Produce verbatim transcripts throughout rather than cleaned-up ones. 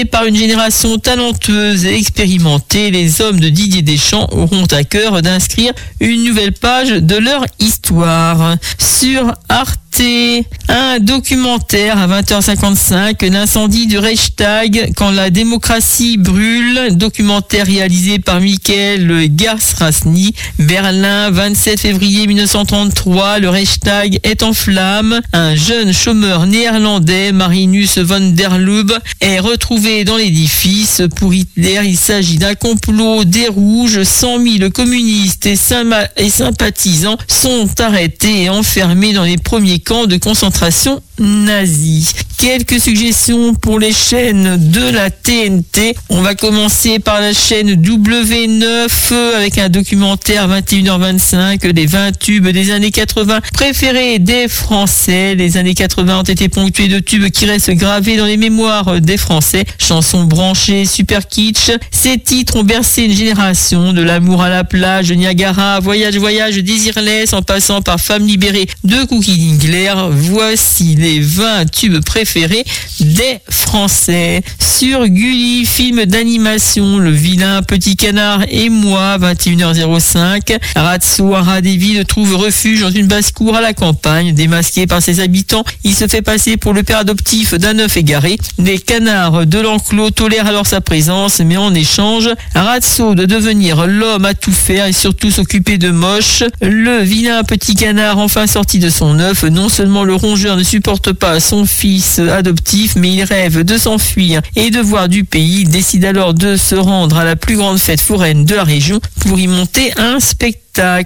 Par une génération talentueuse et expérimentée, les hommes de Didier Deschamps auront à cœur d'inscrire une nouvelle page de leur histoire. Sur Arte, un documentaire à vingt heures cinquante-cinq, l'incendie du Reichstag quand la démocratie brûle, documentaire réalisé par Michael Garsrasny. Berlin, vingt-sept février mille neuf cent trente-trois, le Reichstag est en flammes. Un jeune chômeur néerlandais, Marinus van der Lubbe, est retrouvé dans l'édifice. Pour Hitler, il s'agit d'un complot des Rouges. cent mille communistes et, syma- et sympathisants sont arrêtés et enfermés dans les premiers camps de concentration nazis. Quelques suggestions pour les chaînes de la T N T. On va commencer par la chaîne W neuf avec un documentaire vingt et une heures vingt-cinq, les vingt tubes des années quatre-vingts préférés des Français. Les années quatre-vingts ont été ponctuées de tubes qui restent gravés dans les mémoires des Français. Chansons branchées, super kitsch. Ces titres ont bercé une génération, de l'amour à la plage, Niagara, voyage, voyage, désirless, en passant par Femme libérée de Cookie Dingler. Voici les vingt tubes préférés des Français. Sur Gulli, film d'animation, Le vilain petit canard et moi, vingt et une heures cinq. Ratso Haradéville trouve refuge dans une basse-cour à la campagne. Démasqué par ses habitants, il se fait passer pour le père adoptif d'un œuf égaré. Les canards de l'enclos tolèrent alors sa présence, mais en échange, Ratso doit devenir l'homme à tout faire et surtout s'occuper de Moche. Le vilain petit canard, enfin sorti de son œuf, non seulement le rongeur ne supporte pas son fils adoptif, mais il rêve de s'enfuir et de voir du pays. Il décide alors de se rendre à la plus grande fête foraine de la région pour y monter un spectacle.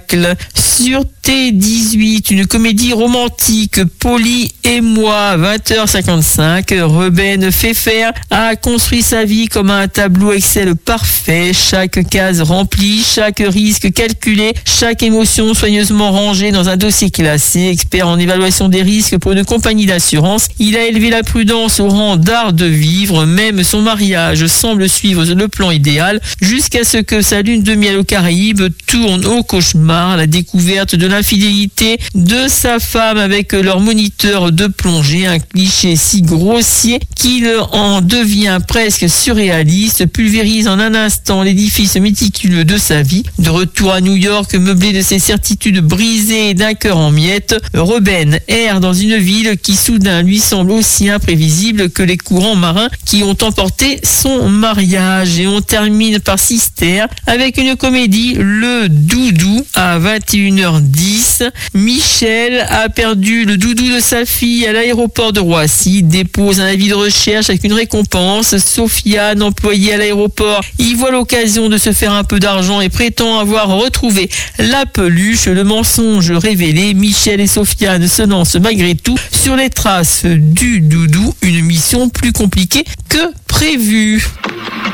Sur T dix-huit, une comédie romantique, Polly et moi, vingt heures cinquante-cinq. Ruben Pfeffer a construit sa vie comme un tableau Excel parfait, chaque case remplie, chaque risque calculé, chaque émotion soigneusement rangée dans un dossier classé. Expert en évaluation des risques pour une compagnie d'assurance, il a élevé la prudence au rang d'art de vivre. Même son mariage semble suivre le plan idéal jusqu'à ce que sa lune de miel aux Caraïbes tourne au cauchemar. La découverte de l'infidélité de sa femme avec leur moniteur de plongée, un cliché si grossier qu'il en devient presque surréaliste, pulvérise en un instant l'édifice méticuleux de sa vie. De retour à New York, meublé de ses certitudes brisées et d'un cœur en miettes, Ruben erre dans une ville qui soudain lui semble aussi imprévisible que les courants marins qui ont emporté son mariage. Et on termine par Sister avec une comédie, Le Doudou, à vingt et une heures dix. Michel a perdu le doudou de sa fille à l'aéroport de Roissy, dépose un avis de recherche avec une récompense. Sofiane, employée à l'aéroport, y voit l'occasion de se faire un peu d'argent et prétend avoir retrouvé la peluche. Le mensonge révélé, Michel et Sofiane se lancent malgré tout sur les traces du doudou, une mission plus compliquée que prévue.